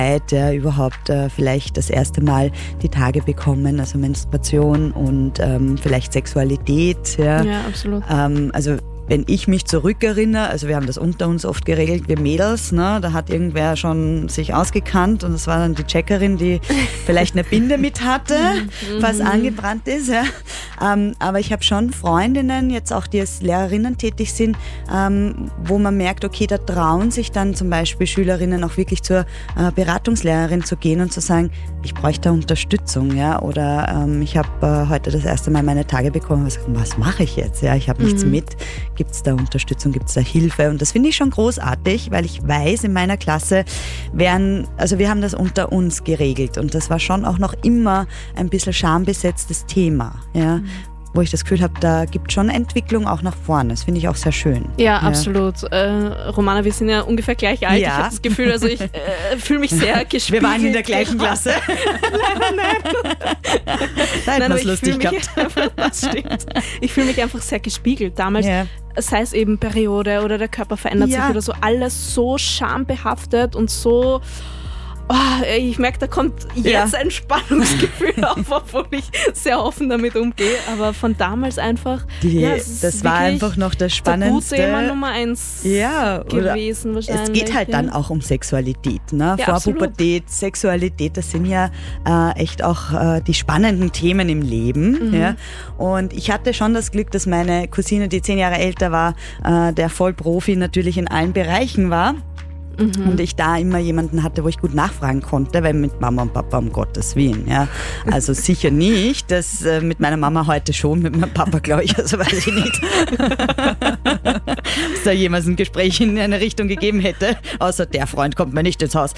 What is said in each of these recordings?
ja, überhaupt vielleicht das erste Mal die Tage bekommen, also Menstruation und vielleicht Sexualität. Ja, absolut. Also wenn ich mich zurückerinnere, also wir haben das unter uns oft geregelt, wir Mädels, ne, da hat irgendwer schon sich ausgekannt und das war dann die Checkerin, die vielleicht eine Binde mit hatte, was angebrannt ist. Ja. Aber ich habe schon Freundinnen, jetzt auch die als Lehrerinnen tätig sind, wo man merkt, okay, da trauen sich dann zum Beispiel Schülerinnen auch wirklich zur Beratungslehrerin zu gehen und zu sagen, ich bräuchte Unterstützung, ja, oder ich habe heute das erste Mal meine Tage bekommen, was mache ich jetzt? Ja, ich habe nichts mit. Gibt es da Unterstützung, gibt es da Hilfe? Und das finde ich schon großartig, weil ich weiß, in meiner Klasse wir haben das unter uns geregelt und das war schon auch noch immer ein bisschen schambesetztes Thema, ja. Wo ich das Gefühl habe, da gibt schon Entwicklung auch nach vorne. Das finde ich auch sehr schön. Ja, absolut. Romana, wir sind ja ungefähr gleich alt. Ja. Ich habe das Gefühl, also ich fühle mich sehr gespiegelt. Wir waren in der gleichen Klasse. Nein, was lustig gehabt. Das stimmt. Ich fühle mich einfach sehr gespiegelt. Damals, sei es eben Periode oder der Körper verändert sich oder so, alles so schambehaftet und so... Oh, ich merke, da kommt jetzt ein Spannungsgefühl auf, obwohl ich sehr offen damit umgehe. Aber von damals einfach, das war einfach noch das Spannendste. Thema Nummer 1 gewesen wahrscheinlich. Es geht halt dann auch um Sexualität. Ne? Ja, Vorpubertät, Sexualität, das sind ja echt auch die spannenden Themen im Leben. Ja? Und ich hatte schon das Glück, dass meine Cousine, die 10 Jahre älter war, der Vollprofi natürlich in allen Bereichen war. Und ich da immer jemanden hatte, wo ich gut nachfragen konnte, weil mit Mama und Papa, um Gottes Willen, ja. Also sicher nicht, das mit meiner Mama heute schon, mit meinem Papa glaube ich, also weiß ich nicht. Dass da jemals ein Gespräch in eine Richtung gegeben hätte, außer der Freund kommt mir nicht ins Haus.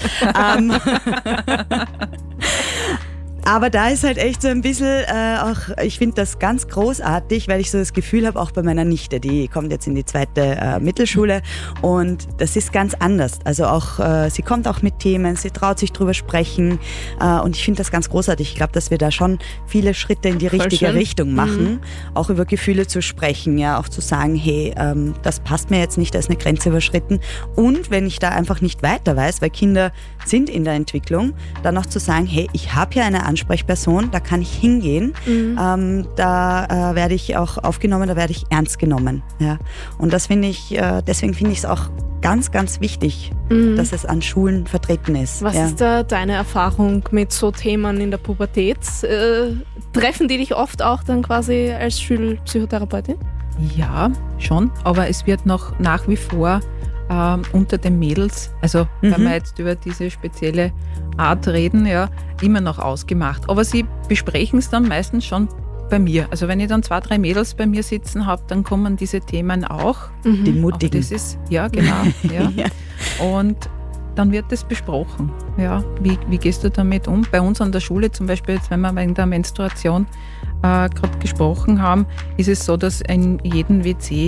Aber da ist halt echt so ein bisschen auch, ich finde das ganz großartig, weil ich so das Gefühl habe, auch bei meiner Nichte, die kommt jetzt in die 2. Mittelschule und das ist ganz anders. Also auch, sie kommt auch mit Themen, sie traut sich drüber sprechen und ich finde das ganz großartig. Ich glaube, dass wir da schon viele Schritte in die richtige Richtung machen, auch über Gefühle zu sprechen, ja, auch zu sagen, hey, das passt mir jetzt nicht, da ist eine Grenze überschritten. Und wenn ich da einfach nicht weiter weiß, weil Kinder sind in der Entwicklung, dann auch zu sagen, hey, ich habe hier eine Ansprechperson, da kann ich hingehen, da werde ich auch aufgenommen, da werde ich ernst genommen. Ja. Und das finde ich, deswegen finde ich es auch ganz, ganz wichtig, dass es an Schulen vertreten ist. Was ist da deine Erfahrung mit so Themen in der Pubertät? Treffen die dich oft auch dann quasi als Schulpsychotherapeutin? Ja, schon, aber es wird noch nach wie vor unter den Mädels, also wenn wir jetzt über diese spezielle Art reden, ja, immer noch ausgemacht. Aber sie besprechen es dann meistens schon bei mir. Also wenn ich dann 2, 3 Mädels bei mir sitzen habe, dann kommen diese Themen auch. Die Mutigen. Das ist, ja, genau. Ja. Und dann wird das besprochen. Ja, wie gehst du damit um? Bei uns an der Schule zum Beispiel, jetzt wenn wir wegen der Menstruation gerade gesprochen haben, ist es so, dass in jedem WC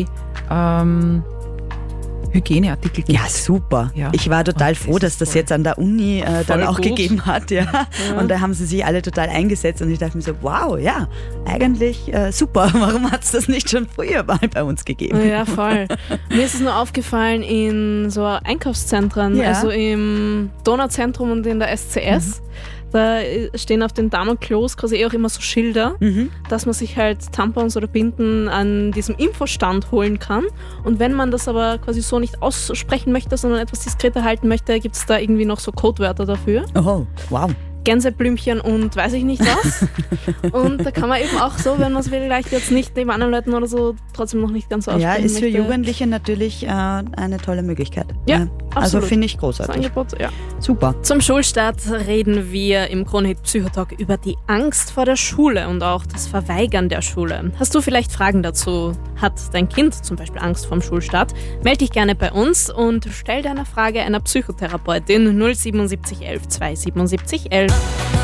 Hygieneartikel gibt. Ja, super. Ja. Ich war total froh, dass das jetzt an der Uni dann auch gegeben hat. Ja. Und da haben sie sich alle total eingesetzt und ich dachte mir so, wow, ja, eigentlich super. Warum hat es das nicht schon früher mal bei uns gegeben? Ja, voll. Mir ist es nur aufgefallen in so Einkaufszentren, also im Donauzentrum und in der SCS. Da stehen auf den Damenklos quasi auch immer so Schilder, dass man sich halt Tampons oder Binden an diesem Infostand holen kann. Und wenn man das aber quasi so nicht aussprechen möchte, sondern etwas diskreter halten möchte, gibt es da irgendwie noch so Codewörter dafür. Oh, wow. Gänseblümchen und weiß ich nicht was. Und da kann man eben auch so, wenn man es vielleicht jetzt nicht neben anderen Leuten oder so, trotzdem noch nicht ganz aussprechen Ja, ist für möchte. Jugendliche natürlich eine tolle Möglichkeit. Ja, also finde ich großartig. Das Angebot, ja. Super. Zum Schulstart reden wir im Kronhit Psychotalk über die Angst vor der Schule und auch das Verweigern der Schule. Hast du vielleicht Fragen dazu? Hat dein Kind zum Beispiel Angst vorm Schulstart? Meld dich gerne bei uns und stell deine Frage einer Psychotherapeutin 077 11 277 11.